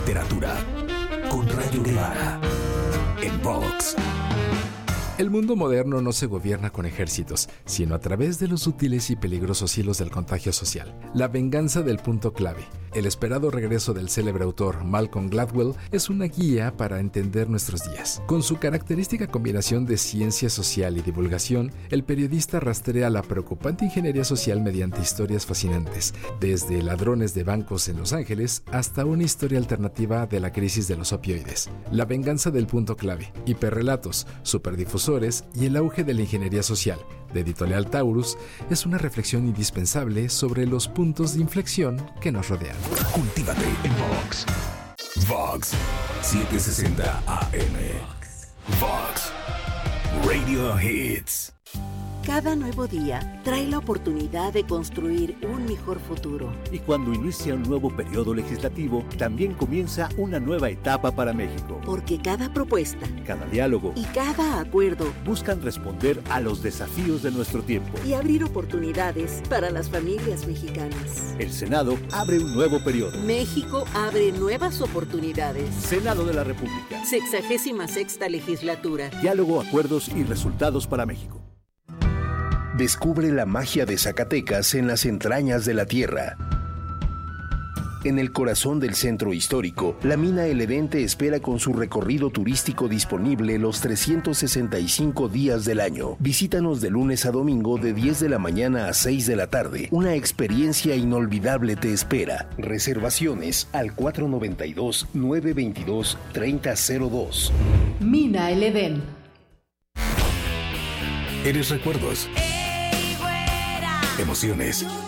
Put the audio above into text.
literatura. Con Rayo Guevara. En Vox. El mundo moderno no se gobierna con ejércitos, sino a través de los sutiles y peligrosos hilos del contagio social. La venganza del punto clave. El esperado regreso del célebre autor Malcolm Gladwell es una guía para entender nuestros días. Con su característica combinación de ciencia social y divulgación, el periodista rastrea la preocupante ingeniería social mediante historias fascinantes, desde ladrones de bancos en Los Ángeles hasta una historia alternativa de la crisis de los opioides. La venganza del punto clave, hiperrelatos, superdifusores y el auge de la ingeniería social, de Editorial Taurus, es una reflexión indispensable sobre los puntos de inflexión que nos rodean. Cultívate en Vox. Vox 760 AM. Vox Radio Hits. Cada nuevo día trae la oportunidad de construir un mejor futuro. Y cuando inicia un nuevo periodo legislativo, también comienza una nueva etapa para México. Porque cada propuesta, cada diálogo y cada acuerdo buscan responder a los desafíos de nuestro tiempo y abrir oportunidades para las familias mexicanas. El Senado abre un nuevo periodo. México abre nuevas oportunidades. Senado de la República. 66ª legislatura. Diálogo, acuerdos y resultados para México. Descubre la magia de Zacatecas en las entrañas de la tierra. En el corazón del centro histórico, la mina El Edén te espera con su recorrido turístico disponible los 365 días del año. Visítanos de lunes a domingo de 10 de la mañana a 6 de la tarde. Una experiencia inolvidable te espera. Reservaciones al 492-922-3002. Mina El Edén. Eres recuerdos. Emociones.